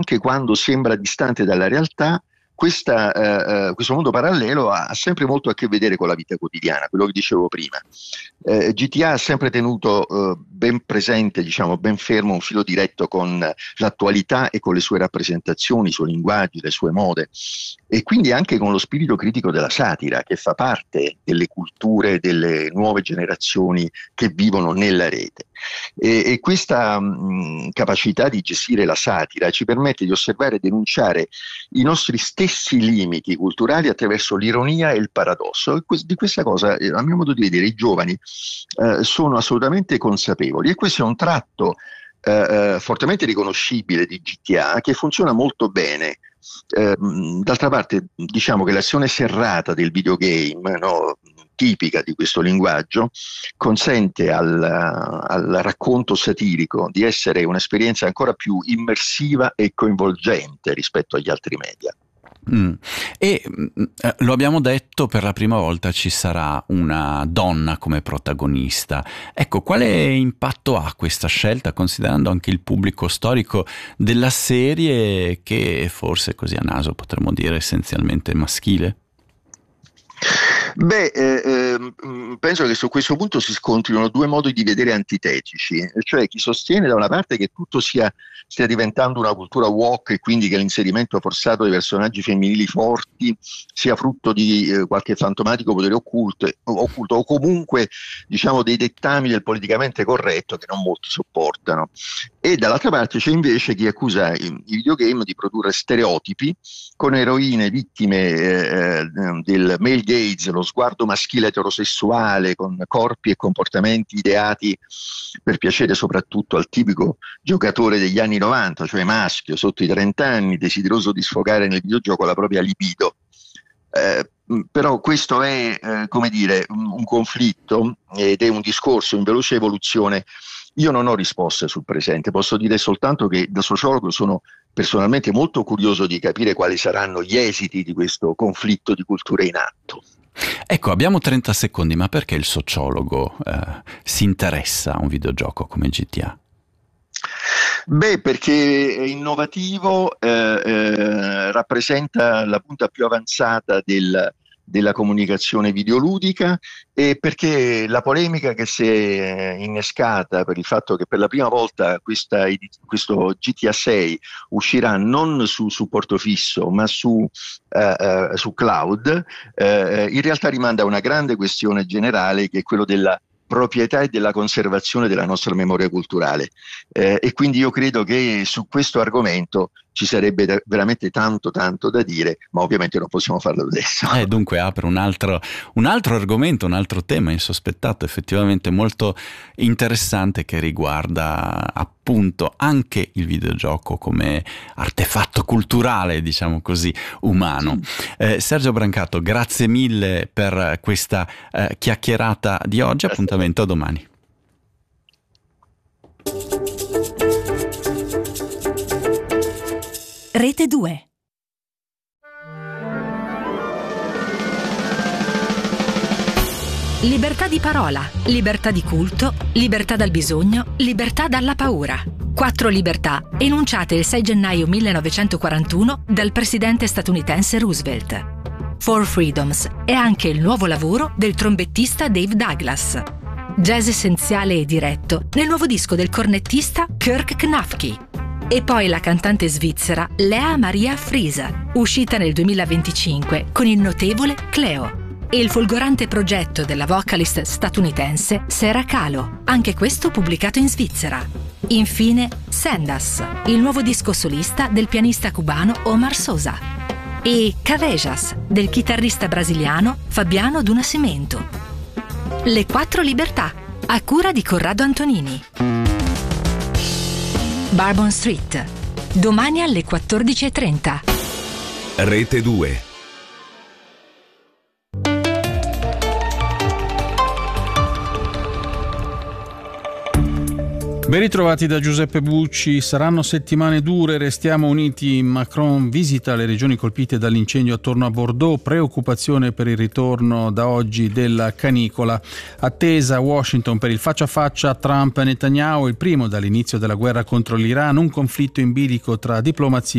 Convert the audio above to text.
anche quando sembra distante dalla realtà, questo mondo parallelo ha sempre molto a che vedere con la vita quotidiana, quello che dicevo prima. GTA ha sempre tenuto ben presente, diciamo, ben fermo un filo diretto con l'attualità e con le sue rappresentazioni, i suoi linguaggi, le sue mode, e quindi anche con lo spirito critico della satira, che fa parte delle culture delle nuove generazioni che vivono nella rete. E questa capacità di gestire la satira ci permette di osservare e denunciare i nostri stessi limiti culturali attraverso l'ironia e il paradosso. E di questa cosa, a mio modo di vedere, i giovani sono assolutamente consapevoli, e questo è un tratto fortemente riconoscibile di GTA, che funziona molto bene. D'altra parte, diciamo che l'azione serrata del videogame, no, tipica di questo linguaggio, consente al racconto satirico di essere un'esperienza ancora più immersiva e coinvolgente rispetto agli altri media. E lo abbiamo detto, per la prima volta ci sarà una donna come protagonista. Ecco, quale impatto ha questa scelta, considerando anche il pubblico storico della serie, che forse così a naso potremmo dire essenzialmente maschile? Penso che su questo punto si scontrino due modi di vedere antitetici, cioè chi sostiene da una parte che tutto stia diventando una cultura woke, e quindi che l'inserimento forzato di personaggi femminili forti sia frutto di qualche fantomatico potere occulto, o comunque, diciamo, dei dettami del politicamente corretto che non molti sopportano. E dall'altra parte c'è invece chi accusa i videogame di produrre stereotipi con eroine vittime del male gaze, lo sguardo maschile eterosessuale, con corpi e comportamenti ideati per piacere soprattutto al tipico giocatore degli anni 90, cioè maschio sotto i 30 anni, desideroso di sfogare nel videogioco la propria libido. Però questo è, come dire, un conflitto, ed è un discorso in veloce evoluzione. Io non ho risposte sul presente, posso dire soltanto che da sociologo sono personalmente molto curioso di capire quali saranno gli esiti di questo conflitto di culture in atto. Ecco, abbiamo 30 secondi, ma perché il sociologo si interessa a un videogioco come GTA? Perché è innovativo, rappresenta la punta più avanzata della comunicazione videoludica, e perché la polemica che si è innescata per il fatto che per la prima volta questo GTA 6 uscirà non su supporto fisso ma su cloud, in realtà rimanda a una grande questione generale, che è quello della proprietà e della conservazione della nostra memoria culturale, e quindi io credo che su questo argomento ci sarebbe veramente tanto da dire, ma ovviamente non possiamo farlo adesso. Dunque apre un altro argomento, un altro tema insospettato, effettivamente molto interessante, che riguarda appunto anche il videogioco come artefatto culturale, diciamo così, umano. Sergio Brancato, grazie mille per questa chiacchierata di oggi. Appuntamento a domani. Rete 2. Libertà di parola, libertà di culto, libertà dal bisogno, libertà dalla paura. 4 libertà enunciate il 6 gennaio 1941 dal presidente statunitense Roosevelt. 4 Freedoms è anche il nuovo lavoro del trombettista Dave Douglas. Jazz essenziale e diretto nel nuovo disco del cornettista Kirk Knafke. E poi la cantante svizzera Lea Maria Friese, uscita nel 2025 con il notevole Cleo. E il folgorante progetto della vocalist statunitense Sarah Kahlo, anche questo pubblicato in Svizzera. Infine Sendas, il nuovo disco solista del pianista cubano Omar Sosa. E Cavejas, del chitarrista brasiliano Fabiano do Nascimento. Le 4 libertà, a cura di Corrado Antonini. Bourbon Street, domani alle 14:30. Rete 2. Ben ritrovati da Giuseppe Bucci. Saranno settimane dure, restiamo uniti. Macron visita le regioni colpite dall'incendio attorno a Bordeaux, preoccupazione per il ritorno da oggi della canicola. Attesa a Washington per il faccia a faccia Trump-Netanyahu, il primo dall'inizio della guerra contro l'Iran, un conflitto in bilico tra diplomazia